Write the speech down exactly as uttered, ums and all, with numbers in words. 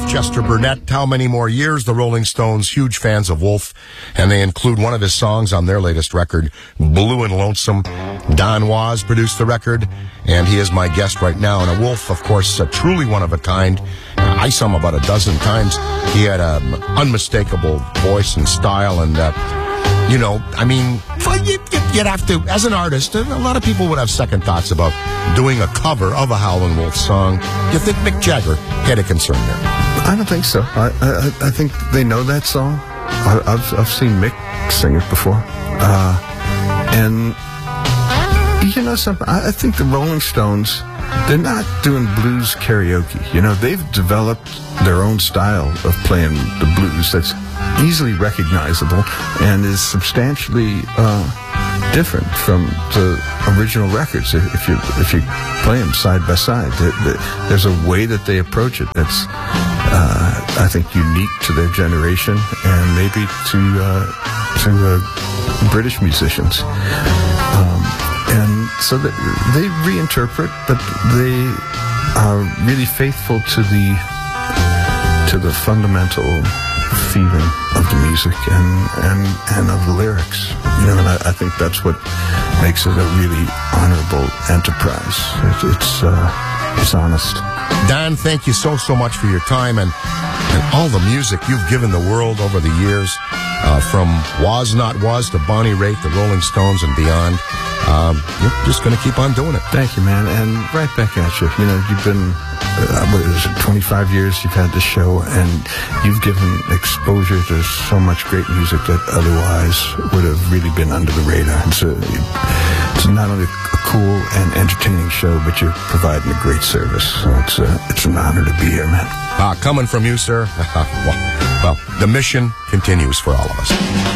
Chester Burnett. How many more years? The Rolling Stones, huge fans of Wolf, and they include one of his songs on their latest record, Blue and Lonesome. Don Was produced the record, and he is my guest right now. And a Wolf, of course, uh, truly one of a kind. I saw him about a dozen times. He had an unmistakable voice and style, and uh, you know, I mean, you'd have to, as an artist, a lot of people would have second thoughts about doing a cover of a Howlin' Wolf song. Do you think Mick Jagger had a concern there? I don't think so. I I, I think they know that song. I, I've I've seen Mick sing it before, uh, and you know something. I, I think the Rolling Stones, they're not doing blues karaoke. You know, they've developed their own style of playing the blues that's easily recognizable and is substantially uh, different from the original records. If you if you play them side by side, there's a way that they approach it that's, uh, I think, unique to their generation and maybe to uh, to uh, British musicians. Um, and so that they reinterpret, but they are really faithful to the to the fundamental feeling of the music and, and, and of the lyrics. You know, and I, I think that's what makes it a really honorable enterprise. It, it's uh, it's honest. Don, thank you so, so much for your time and, and all the music you've given the world over the years, uh, from Was Not Was to Bonnie Raitt, the Rolling Stones, and beyond. Um, you're just going to keep on doing it. Thank you, man. And right back at you. You know, you've been, uh, what is it, twenty-five years you've had this show, and you've given exposure to so much great music that otherwise would have really been under the radar. It's, a, it's not only a cool and entertaining show, but you're providing a great service. So it's, a, it's an honor to be here, man. Uh, coming from you, sir, well, well, the mission continues for all of us.